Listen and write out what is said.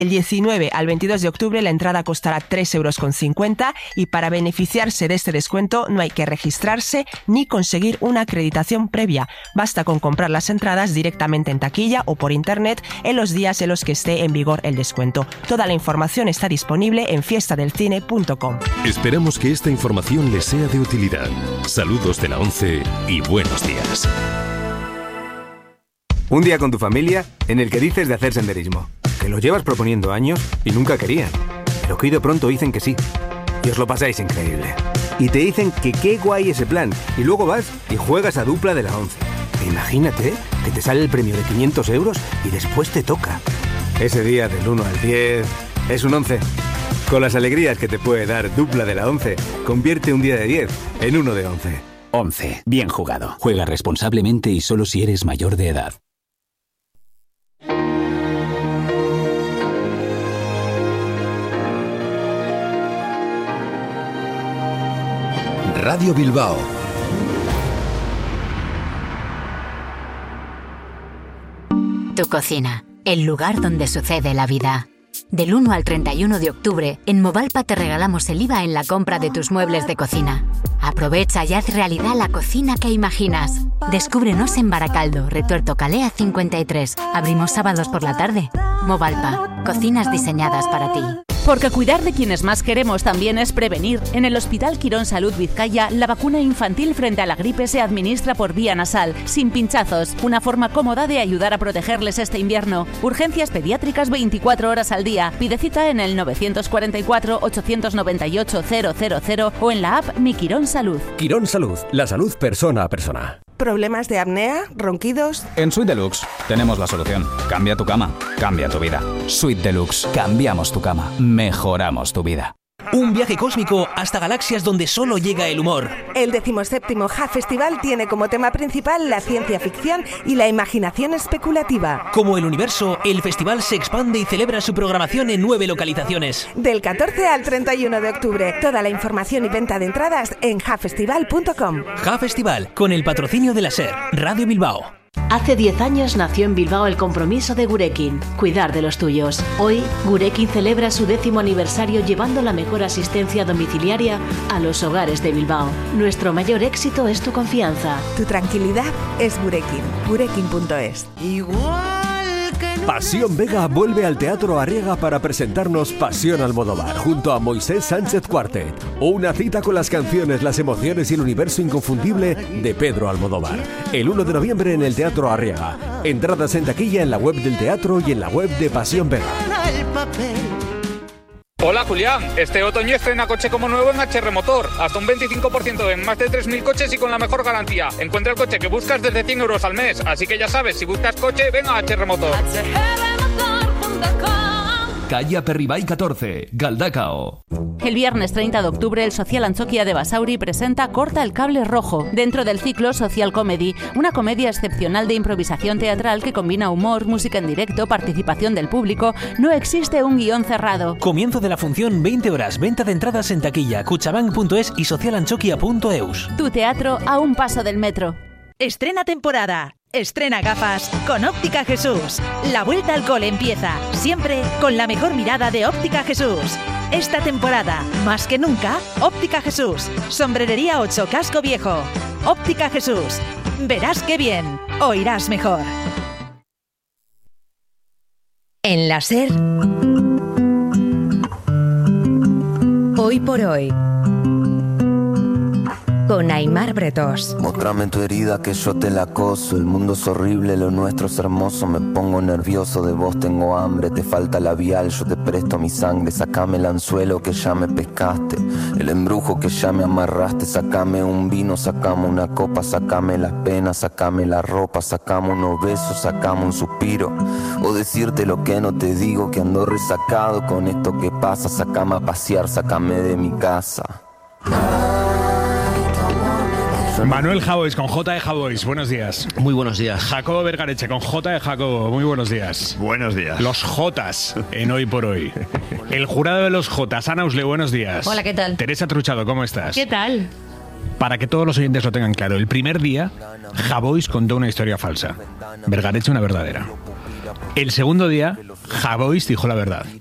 El 19 al 22 de octubre la entrada costará 3,50 € y para beneficiarse de este descuento no hay que registrarse ni conseguir una acreditación previa. Basta con comprar las entradas directamente en taquilla o por internet en los días en los que esté en vigor el descuento. Toda la información está disponible en fiestadelcine.com. Esperamos que esta información les sea de utilidad. Saludos de la 11 y buenos días. Un día con tu familia en el que dices de hacer senderismo, que lo llevas proponiendo años y nunca querían, pero que hoy de pronto dicen que sí. Y os lo pasáis increíble. Y te dicen que qué guay ese plan. Y luego vas y juegas a dupla de la 11. E imagínate que te sale el premio de 500 € y después te toca. Ese día del 1 al 10 es un 11. Con las alegrías que te puede dar dupla de la 11, convierte un día de 10 en uno de 11. 11. Bien jugado. Juega responsablemente y solo si eres mayor de edad. Radio Bilbao. Tu cocina, el lugar donde sucede la vida. Del 1 al 31 de octubre, en Movalpa te regalamos el IVA en la compra de tus muebles de cocina. Aprovecha y haz realidad la cocina que imaginas. Descúbrenos en Baracaldo, Retuerto Calea 53. Abrimos sábados por la tarde. Movalpa, cocinas diseñadas para ti. Porque cuidar de quienes más queremos también es prevenir. En el Hospital Quirón Salud Vizcaya, la vacuna infantil frente a la gripe se administra por vía nasal, sin pinchazos. Una forma cómoda de ayudar a protegerles este invierno. Urgencias pediátricas 24 horas al día. Pide cita en el 944-898-000 o en la app Mi Quirón Salud. Quirón Salud, la salud persona a persona. ¿Problemas de apnea? ¿Ronquidos? En Suite Deluxe tenemos la solución. Cambia tu cama, cambia tu vida. Suite Deluxe. Cambiamos tu cama, mejoramos tu vida. Un viaje cósmico hasta galaxias donde solo llega el humor. El 17º HA Festival tiene como tema principal la ciencia ficción y la imaginación especulativa. Como el universo, el festival se expande y celebra su programación en 9 localizaciones. Del 14 al 31 de octubre. Toda la información y venta de entradas en jafestival.com. HA Festival, con el patrocinio de la SER, Radio Bilbao. Hace 10 años nació en Bilbao el compromiso de Gurekin, cuidar de los tuyos. Hoy, Gurekin celebra su 10º aniversario llevando la mejor asistencia domiciliaria a los hogares de Bilbao. Nuestro mayor éxito es tu confianza. Tu tranquilidad es Gurekin. Gurekin.es. Pasión Vega vuelve al Teatro Arriaga para presentarnos Pasión Almodóvar junto a Moisés Sánchez Quartet. Una cita con las canciones, las emociones y el universo inconfundible de Pedro Almodóvar. El 1 de noviembre en el Teatro Arriaga. Entradas en taquilla en la web del teatro y en la web de Pasión Vega. Hola Julián, este otoño estrena coche como nuevo en HR Motor. Hasta un 25% en más de 3.000 coches y con la mejor garantía. Encuentra el coche que buscas desde 100 € al mes. Así que ya sabes, si buscas coche, ven a HR Motor. Calle Aperribay 14, Galdacao. El viernes 30 de octubre, el Social Antzokia de Basauri presenta Corta el cable rojo, dentro del ciclo Social Comedy, una comedia excepcional de improvisación teatral que combina humor, música en directo, participación del público. No existe un guión cerrado. Comienzo de la función 20 horas, venta de entradas en taquilla, cuchabank.es y socialantzokia.eus. Tu teatro a un paso del metro. Estrena temporada. Estrena gafas con Óptica Jesús. La vuelta al cole empieza, siempre con la mejor mirada de Óptica Jesús. Esta temporada, más que nunca, Óptica Jesús. Sombrerería 8, Casco Viejo. Óptica Jesús. Verás qué bien, oirás mejor. En la SER, Hoy por Hoy, con Aimar Bretós. Mostrame tu herida que yo te la coso. El mundo es horrible, lo nuestro es hermoso. Me pongo nervioso, de vos tengo hambre. Te falta labial, yo te presto mi sangre. Sacame el anzuelo que ya me pescaste, el embrujo que ya me amarraste. Sacame un vino, sacame una copa. Sacame las penas, sacame la ropa. Sacame unos besos, sacame un suspiro. O decirte lo que no te digo, que ando resacado con esto que pasa. Sacame a pasear, sacame de mi casa. Manuel Javois con J de Javois, buenos días. Muy buenos días. Jacobo Vergareche con J de Jacobo, muy buenos días. Buenos días. Los Jotas en Hoy por Hoy. El jurado de los Jotas, Ana Usle, buenos días. Hola, ¿qué tal? Teresa Truchado, ¿cómo estás? ¿Qué tal? Para que todos los oyentes lo tengan claro, el primer día Javois contó una historia falsa, Vergareche una verdadera. El segundo día, Javois dijo la verdad.